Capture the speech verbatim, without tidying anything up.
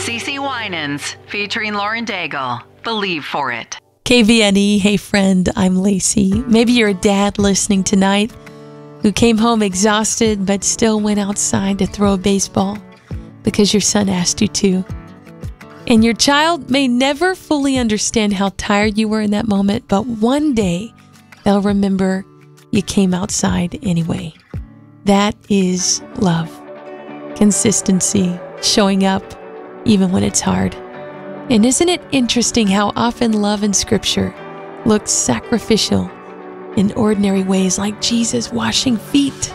CeCe Winans, featuring Lauren Daigle. Believe for it. K V N E, hey friend, I'm Lacey. Maybe you're a dad listening tonight who came home exhausted but still went outside to throw a baseball because your son asked you to. And your child may never fully understand how tired you were in that moment, but one day they'll remember you came outside anyway. That is love. Consistency, showing up even when it's hard. And isn't it interesting how often love in Scripture looks sacrificial in ordinary ways, like Jesus washing feet?